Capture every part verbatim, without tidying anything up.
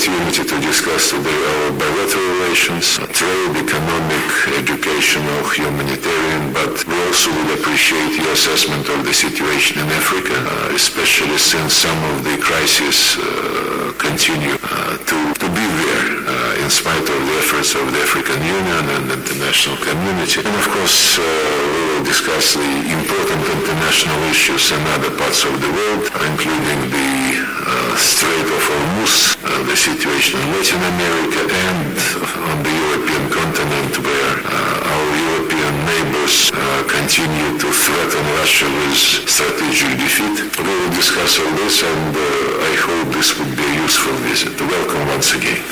opportunity to discuss today our bilateral relations, trade, economic, educational, humanitarian, but we also would appreciate your assessment of the situation in Africa, uh, especially since some of the crises uh, continue uh, to, to be there uh, in spite of the efforts of the African Union and the international community. And of course, uh, we will discuss the important international issues in other parts of the world, including the uh, Strait of Hormuz, uh, the situation in Latin America, and on the European continent, where uh, our European neighbors uh, continue to threaten Russia with strategic defeat. We will discuss all this, and uh, I hope this would be a useful visit. Welcome once again.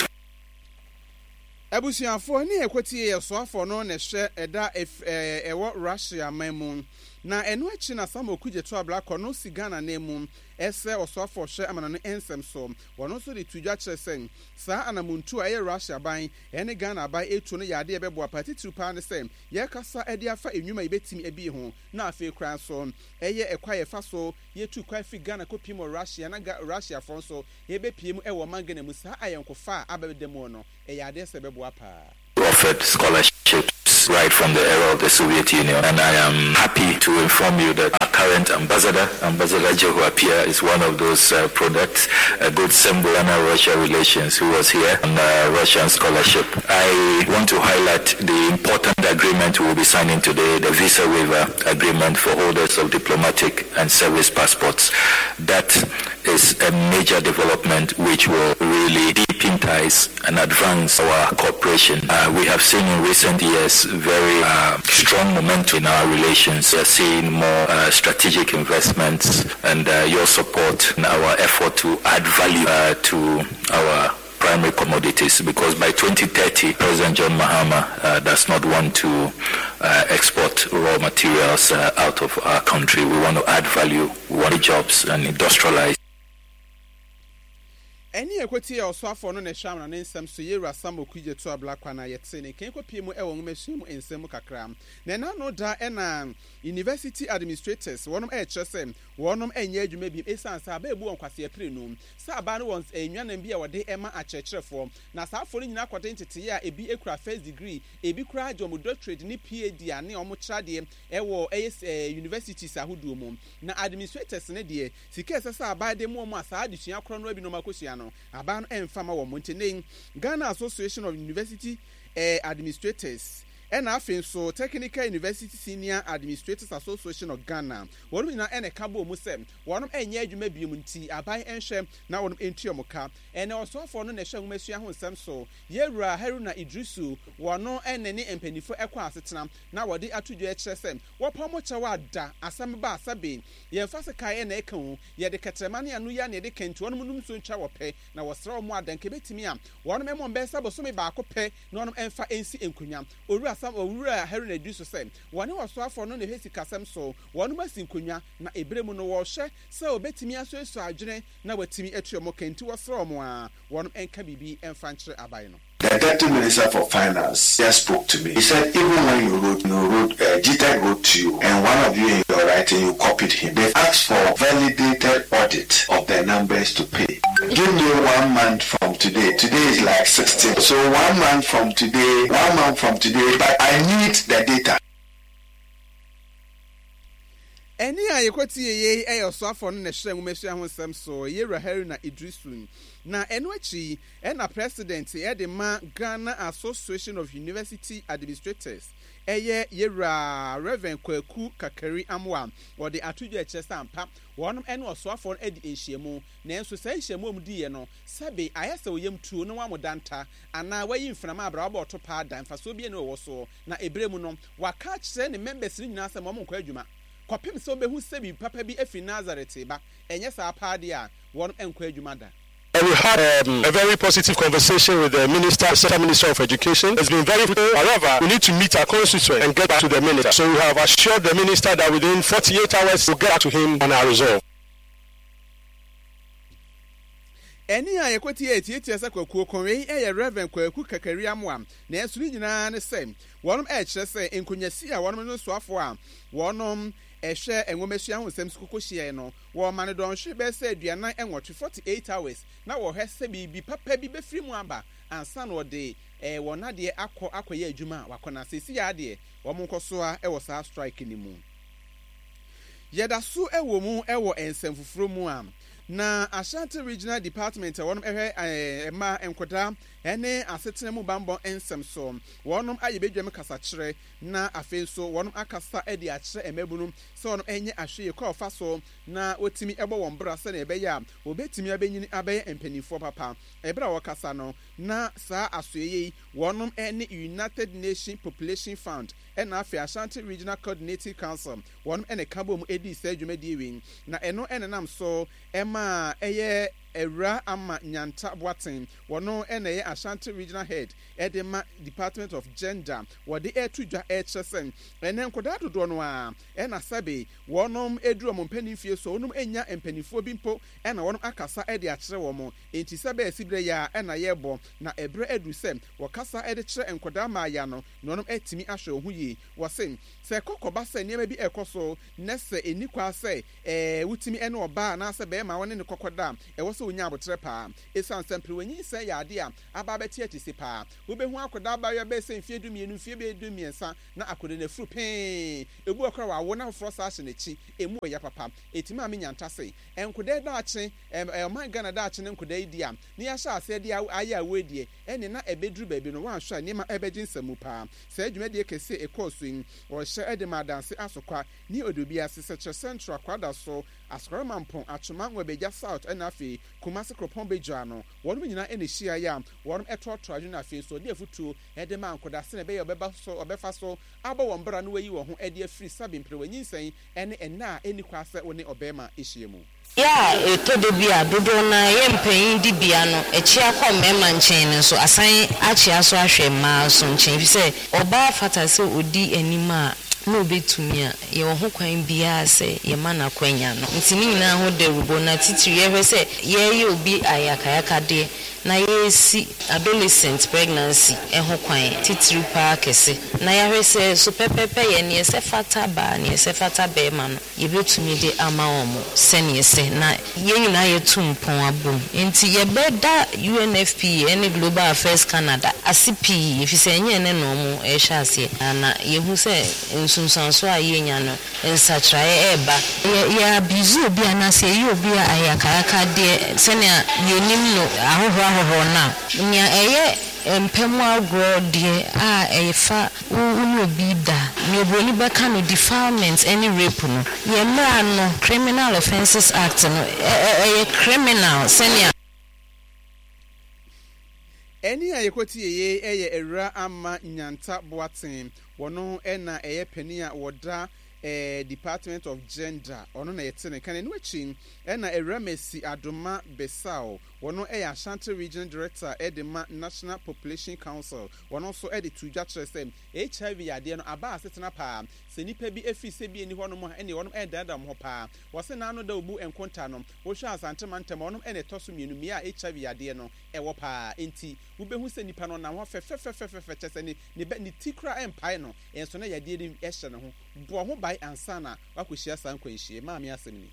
Abusiafo ni ekweti ye so afo no na hye eda ewo Russia mamun na eno achi na Sam Okudze to abla kono si Ghana na emu ese oso afo hye amana no ensem so wono so de tudwa kyeresen sa anamuntu aye Russia ban ene Ghana ban etu no yade ebebo apati tupa ne sem ye kasa ede afa enwuma ibetimi ebi ho na afi kran so eye ekwa ye fa so ye tu kwa fi Ghana kopimo Russia na Russia fon so ye be piem ewo mangana mu sa ayenkofa abedemo no e yade sebebo apa offered scholarships right from the era of the Soviet Union, and I am happy to inform you that our current ambassador, Ambassador Jehu Apia, is one of those uh, products, a good symbol in our Russia relations, who was here on uh, Russian scholarship. I want to highlight the important agreement we will be signing today, the visa waiver agreement for holders of diplomatic and service passports. That is a major development which will really deepen ties and advance our cooperation. Uh, we have seen in recent years very uh, strong momentum in our relations. We are seeing more uh, strategic investments, and uh, your support in our effort to add value uh, to our primary commodities, because by twenty thirty, President John Mahama uh, does not want to uh, export raw materials uh, out of our country. We want to add value, we want jobs and industrialize. Any equity or so for no sham and some so yera Sam Okudze to abla kwana yetse ne kenko piemu e won mehim ensem kakram na na no da ena university administrators wonom e kyerese wonom enye adwuma bi esansa ba ebu onkwase apre no sa ba no won enwanam bi a wode ema akyerkyerefo na sa afọ nyina kwade ntete a ebi ekura first degree ebi kura jom doctorate ni P H D ane omo kyerade e wo e universities ahodo mu na administrators ne de sika esesa ba de mu omo asa adesua kro no bi no makosia no aban emfama wo montene Ghana Association of University eh, Administrators and afin so Technical University Senior Administrators Association of Ghana wonu na ene kabo mu sem wonu enye adwuma bi mu nti aban enhwe na wonu entiomoka ene osofo no na hwe nwumasua ho nsem so yewura Haruna Idrisu wonu ene ne empanifo ekwa asetena na wode atudwo ekire sem wopomo kyewa da asem ba asabe ye mfase kai ene ekan ye de ketremane anu ya ne de kenti wonu num so ntwa wope na wosra mu adanke betimi a wonu memo mbesa bosome ba akopɛ na wonu emfa ensi enkunya owura sam owura Haruna Idrisu sem wonu wasofo no ne hesi kasem so wonu masi nkunya na ebremu no wo hye se obetimi aso eso adwene na watimi atuomo kenti wosra mu a wonu enka bibi emfa nkyere abai no. The Deputy Minister for Finance just spoke to me. He said even when you wrote, you wrote, uh, G T E C wrote to you, and one of you in your writing, you copied him. They asked for validated audit of the numbers to pay. Give me one month from today. Today is like sixteen. So one month from today, one month from today, but I need the data. Eni ayekwati ye e osofo no na hye nwumasua ho nsem so yewura Haruna Idrisu na eno achi e na president e de ma Ghana Association of University Administrators eye yewura Reverend Kwaku Kakari Amwa wode atudwo eche sampa wonom eno osofo edi enhyiemu na enso sa enhyiemu mu di ye no sabe ayese oyem tuo no wamodanta ana wayi mframa abra waba otopa dan faso bi ne wo so na ebremu no waka kyere ne members ni nyina asem mo nkwa adwuma kwapem so behu sebi papa bi efi Nazareth ba enye sa paade a won enkwa adwuma da. And we had um, a very positive conversation with the Minister, Central Minister of Education. It's been very good. However, we need to meet our constituent and get back to the Minister. So we have assured the Minister that within forty-eight hours we'll get back to him on our resolve. Eni a yekwati eti eti asa kwaku konwe e Reverend Kwaku Kakari Amwa na enso nyina ne sem wonom e kyerɛ sɛ enkunyasi a wonom no soafo a wonom ehwe enwomesua ho nsem skoko hie no wo ma ne don hwe be se aduanan enwotwe forty-eight hours na wo hwese bibi papa bi be firi mu aba ansa no de eh wona de akọ akoye adwuma wakona sesi ya de wo mo nkoso a e wo sa strike ni mu yeda so e wo mu e wo ensem fufuro mu am na Ashanti Regional Department wonum ehwe ema enkoda ene asetena mu bambo ensem so wonum ayebedwam kasa kire na afenso wonum akasa edi akire emebunum so wonum enye ahwe ko fa so na otimi ebo won bra se na ebeya obetimi abenyini abaye empanifo papa ebra wakasa no na sa asoyeye wonum ene United Nation Population Fund ena afi Ashanti Regional Coordinating Council wonum ene kabo mu edi se dwumadi wen na eno ene nam so ema eye Era ama nyanta boaten wono ene Ashanti Regional Head edema Department of Gender wode etudwa echesen ene nkoda dodo no a ena sabe wonom eduro mo mpanimfie so wonom enya mpanimfo bi mpo ena wonom akasa ede akire wo mo enti sabe asibre ya ena yebo na ebre edu sem wakasa ede kire enkoda ma ya no wonom etimi ahwe ohu yi wose se kokoba se niam bi ekoso nese enikwa se eh wutimi ene oba na sabe ma wone ne kokoda e so unya abotre pa esan sempre wanyi se yade a aba beti atisi pa wo be hu akoda ba yo be se mfie du mienu mfie be du miensa na akoda na fru pe ebu akora wa wo na fro sa ahye na chi emu ya papa etima me nyanta se enkoda da ache e man Ghana da ache ne enkoda idi a ne ya sha ase dia aye awedie ene na ebedru ba bi no wan hwa ne ma ebegin samu pa se adwumade kese ekoso yin wo hye edema danse asokwa ni odobi asese central kwada so asokra mampon atuma nwebeja south ena afi Kumasi Kropon Beja no wonu nyina ene hia ya wonu etoto adwuna afi so de afutuo ede ma nkoda se ne be obeba so obefa so aba won bra no wayi wo ho ede afiri sabimpre wanyi nsan ene ena eni kwase woni obema ehyiemu ya etodo bia dodo na yempan di bia no echi akọ mema nchen so asan achi aso ahwe ma so nchen bi se oba fata se odi anima no betumi a ye wo ho kwan bia se ye mana kwanya no ntini nyina ho de rubo na titiri ye hwe se ye ye obi ayakayaka de na ye si adolescent pregnancy eho kwan titiri pa kese na ya hwe se so pepepe ye ne se fata ba ne se fata be ma no ye betumi de ama omo se ne se na ye nyina ye tumpon abom enti ye beda U N F P A ene Global Affairs Canada asipi if se nye ne no mo e hwa ase na ye hu se sunsanso ayenya no ensatrae eba ya bizu bi anase yi obi ayakayaka de senia yenim no ahoho ahoho na nya eye empemu agro de a efa unu obi da ni oboni beka no defilement any rape no ye mra no Criminal Offences Act no eye criminal senia eni ayekoti ye eye era ama nyanta boaten wono ena eye penia woda eh Department of Gender ono na yetene kan enu achi ena Eremesi Adoma Besao wono eh Ashanti Regional Director Edema National Population Council wono so edi tuja tresem H I V yade no aba asetena pa se nipa bi efi se bi eni hono mo ene wono eh dada mo pa wose na no da obu enkonta no wo hwa asante mantem wono ene toso mienu mi a H I V yade no ewo pa enti wo behu se nipa no na ho fefefefefe chese ni ni tikra empire no enso na yade ni ehye ne ho bo ho bai ansana wakohia sankwanhie ma me asemni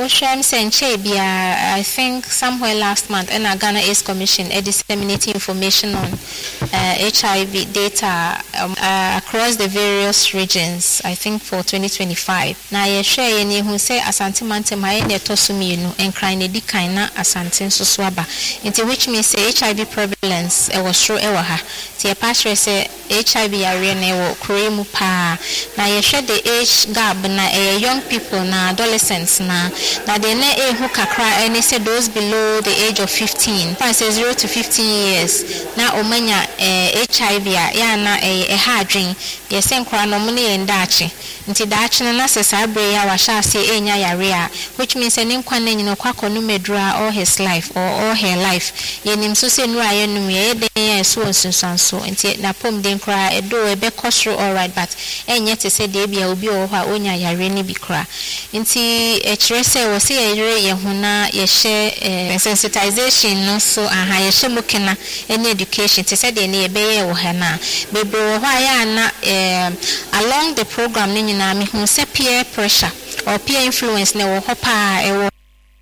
I think somewhere last month, and Ghana Ace Commission is disseminating information on uh, H I V data um, uh, across the various regions. I think for twenty twenty-five. Now, I share any who say Asante Mantem Haine Tosumino and Crinedi Kaina Asante Suswaba, into which means H I V prevalence was true ewaha. Tia Pastor say H I V arena Kurimu pa. Now, I share the age gap na young people na adolescents na. Now the ne e who kakra and say those below the age of fifteen. I say zero to fifteen years. Now omanya H I V ya na a hard drink. Yes, and crown nomini and dachi. Until dachi na se sabre ya washa se enya yarea, which means an inquanin no quacko numedra all his life or all her life. Yenim so say no I knew ye de so and so so and yet na pom den cry a do a becostro all right, but and yet to say debia will be or her own yare ni be cry. Inti a say we see yere ye ho na ye share sensitization no so aha ye hye mukena any education te say de na ye be ye wo ha na bebre wo ha ya na along the program ni nyina me hu say peer pressure or peer influence na wo ho pa e wo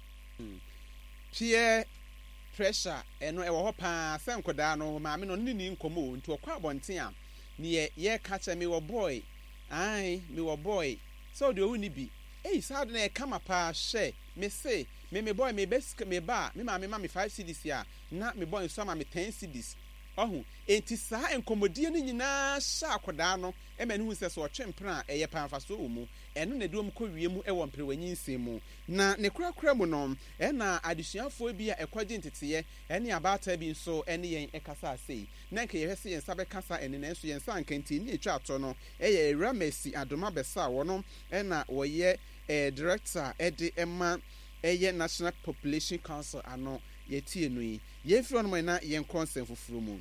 peer pressure eno e wo ho pa se nkoda no ma me no ni ni nkomo nti okwa bonten a ne ye ye ka che me wo boy ai me wo boy so de wu ni bi eh sad na e kama pa hye me say me me boy me best me ba me ma me ma me five cedis ya na me boy so ma me ten cedis ohu enti saa enkomodie ni nyina sha akoda no e ma ne hu se so twempra e ye pan fa so mu eno na duom ko wie mu e wo mprewanyi nsem mu na ne kurakura mu no e na adesuafo bi a ekwaje ntete e ne abata bi nso e ne yen ekasa asei na nke ye hwese yen sabe kasa ene na nso yen sa nkanti ni etwa ato no e ye Ramesi Adoma Besa wo no e na wo ye eh, director e de ema e ye National Population Council ano ye tie no yi ye firi no na yen consent fufuru mu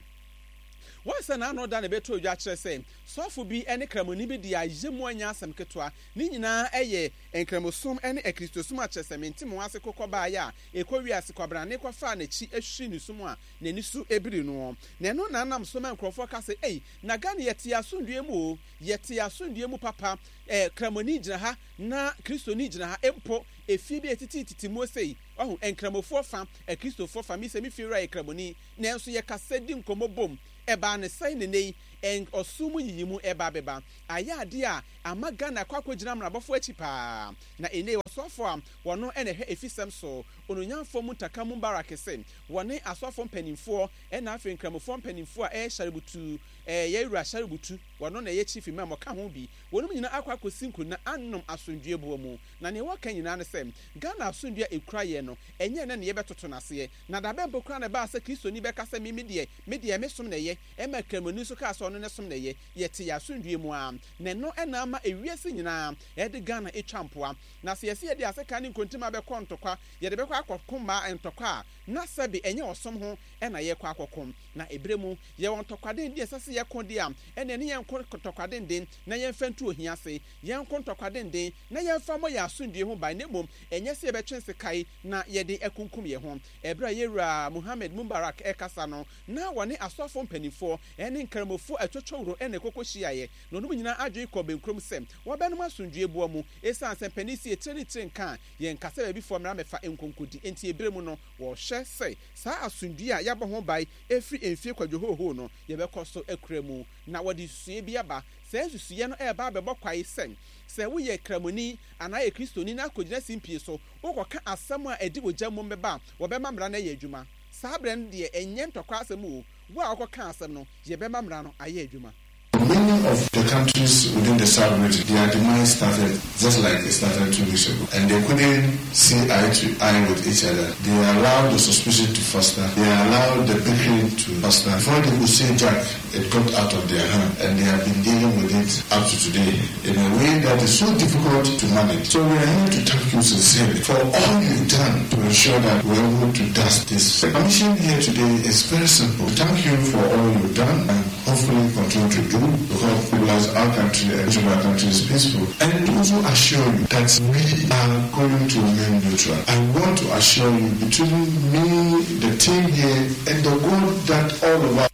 Once an another na beto odwa kire say sofo bi ene kramoni bi dia yemu anya asem ketwa ni nyina eye enkramosom ene ekristosum a kire say mentim wase kokoba ya ekowi ase kwabra ne kwafa na chi ehwi ni sum a na ni su ebiri no na no na nam so man krofo ka say ei na ga ne yete asundue mu o yete asundue mu papa eh kramoni gina ha na kristoni gina ha empo efi bi etiti titi mo sei ohun enkramofo fa ekristofo fa mi se mi fi ra ekramoni na enso ye kasedi nkomobom eba ne sai ne nei en osumu yiyimu eba beba aya ade a amaga na kwakogina mrabofo achi pa na ene osofo am wono ene he efisem so onunyanfo mu takamu barakese wone asofo mpanimfo ena afi nkramofo mpanimfo a e sharebutu eh yewura sharebutu wono na ye chief imam ka ho bi wono nyina akwa kosinko na annom asundue bo mu na ne waka nyina ne sem Ghana asundue ekura ye no enye na ne ye betoto nase na da bembo kura na ba se Kristo ni be kasa mi medie medie mesom na ye e ma kramoni so ka so no ne som na ye yete ya asundue mu am ne no ena ama ewiase nyina e de Ghana etwampoa na se yesi ye de aseka ne nkontima be kontokwa ye de be kwa akokoma entokwa na sabe enye osom ho e na ye kwa akokom na ebremu ye won tokwade de sese ye kodi am e ne ne ye tokwade den na ye mfantu ohiase ye nkontokwa den na ye mfa mo ya asundue ho ba ne mom enye se ye be twense kai na ye de ekunkum ye ho ebra yewura Muhammad Mubarak e kasa no na wone asofo mpanifo ene nkramofo atwotworo ene kokohyiaye no no nyina adwe ko benkrom sem wo be no asundue bo mu esan sem panisi etreni tren kan ye nkasa ba bi fo mra mefa enkonkodi enti ebremu no wo hye sei saa asundue a yabo ho bai efri enfie kwadwo hoho no ye be koso akuremu na wodi sue bi aba saa susuye no e ba bebo kwai sen se wo ye kramoni ana ye kristoni na akogina simpie so wo koka asem a edi wogya mo mbeba wo be mamra na ye adwuma saa bre no de enye ntokwa asem wo wo akoka asem no ye be mamra no aye adwuma. Many of the countries within the South region, their demise started just like it started two weeks ago. And they couldn't see eye to eye with each other. They allowed the suspicion to foster. They allowed the bigotry to foster. Before they could say Jack, it got out of their hand. And they have been dealing with it up to today in a way that is so difficult to manage. So we are here to thank you sincerely for all you've done to ensure that we're able to dust this. The mission here today is very simple. Thank you for all you've done and hopefully continue to do, because people as our country and our country is peaceful. And also assure you that we are going to remain neutral. I want to assure you, between me, the team here, and the God that all of us.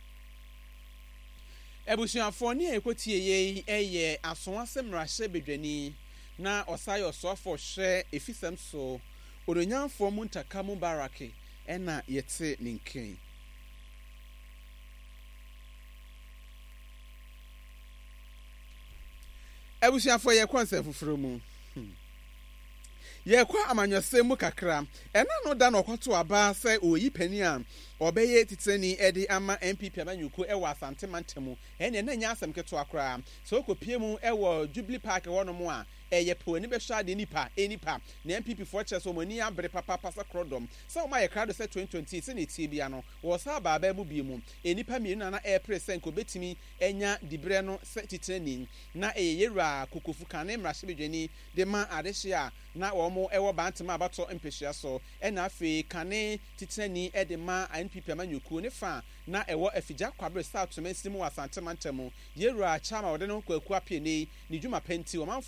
Ebusuafo ni ekotie ye eye asonwasem rahye bedwani na osaye osofo hye efisem so odonyanfo mu ntakamu barake ena yete ninken. Ebusuafo ye kwanse fufuro mu ye kwa amanyose mu kakra ena no da no kwato aba se oyi pani a obeye titani edi ama M P P amanyuko ewo asante mantemu ene na nya asem keto akra so okopie mu ewo Jubilee Park wono mu a eye po ni be hwa de nipa enipa na M P P for chese omani abre papa pasa krodom so ma ye krado se twenty twenty se ne tie bia no wo sa ba ba mu bi mu enipa mi na na air present ko betimi enya dibre no se titani na eye yewura kokofu kan na mrahye bedwani de ma adehye a na wo mo ewo bantema abato mpehia so ena afi kane titani e de ma N P P amanyuku ne fa na ewo afija kwabre south to mensimu wasante mantemu yewura chama wode no kwaku apie nei ni dwuma penti wo manfo bo ne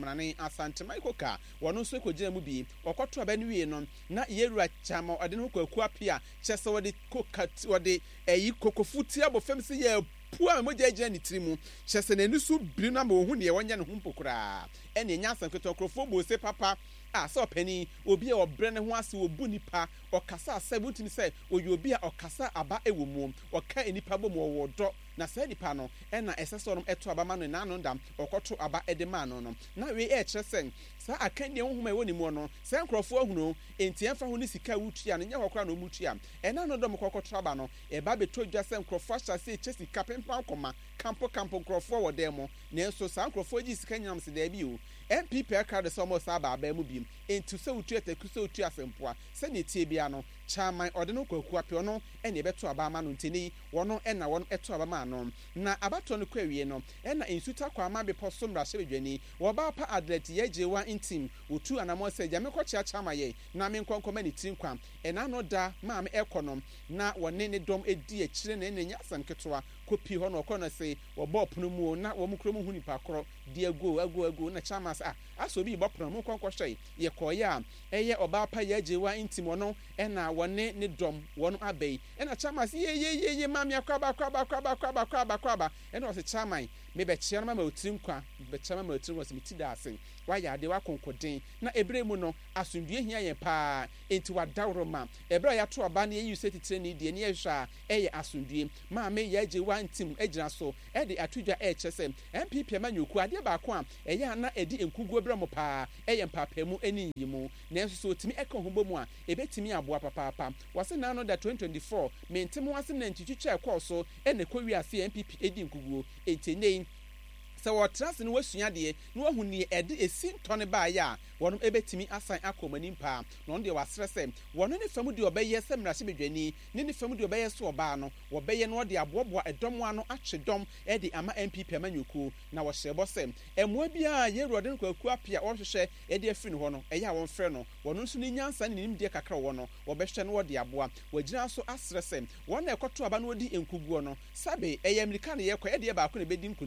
Shamrani Asante Maikoka wono so ko gina mu bi okoto aba ne wie no na yewura chama ode no ko akuapia chese wode kokat wode eyi kokofuti abofem se ye pua mo gya ni tirimu chese na nusu biri na ma ohu ne wonye ne humpokura ene nya asanketo krofo bo se papa a so pani obi a obre ne ho ase obu nipa okasa seventeen say oyi obi a okasa aba ewo mu oka enipa bo mo wodo na say nipa no e na eseso no eto aba ma no na no ndam okoto aba edema no no na we e kyeresen sa akande honhom e woni mu no say nkrofo ahunu enti emfa ho ni sika wutua no nya hokora no mutua e na no dom kokoto aba no e ba betodwa say nkrofo ahya say chesi kapempa koma kampo kampo nkrofo wo dem na enso sa nkrofo gi sika nyam se da bi o M P P crowd so mo sa aba aba mu bi enti se wutua teku se wutua sempoa se ne tie bia no chairman ode no kwaku apio no ene ebeto aba ma no ntini wono ena wono eto aba ma no na abato no kwawie no ena insuta kwa ma be poso mra hye bedwani wo ba pa adlet ye jewa intim otu anamo se jame kwachia chama ye na me nkonkoma ni tinkwa ena no da ma me ekonom na wone ne dom edi akire na enya asanketoa kopi ho no kono se wo bo pono mu na wo mukro mu hu nipa koro di ago ago ago na chama sa aso bi bo pono mu konkwa hye ye koya eye oba pa ye jewa intim wono ena wone ne dom wono abai ena chama se ye ye ye ye mami akwaba akwaba akwaba akwaba akwaba akwaba ena o se chama me be chia ma ma otinkwa be chia ma ma otinkwa se miti da ase wa ya de wa konkoden na ebre mu no asundue hia ye pa enti wa dawro ma ebre ya to aba na ye use titire ni de ne ye hwa eye asundue ma me ye je wa ntim egira so e de atudwa e chese M P P manyoku ade ba ko a eye na edi enkugu ebre mo pa eye mpapemu eni yimu na enso so timi eka hombo mu a ebetimi aboa papa papa wase na no da twenty twenty-four mentem wase na ntitwitwa ekọ so e na kowi ase M P P edi nkugu enti so what trust no wasua de no ahu ne ede esi ntone ba ya wono ebetimi asan akomani mpa no de wasrese wono ne famu de obeye semra hye bedwani ne ne famu de obeye so oba no obeye no de aboboa edom ano atwedom e de ama M P P manyoku na wo hyebo sem emwa bia ye rode no kwaku apia wo hwehwe e de afiri no no eya won frɛ no wono nso ne nyansa ne nim de kakra wo no wo behwe no de aboa wagina so asrese wono ekoto aba no di enkuguo no sabe eye amerika ne ye kwa e de ba ko ne bedi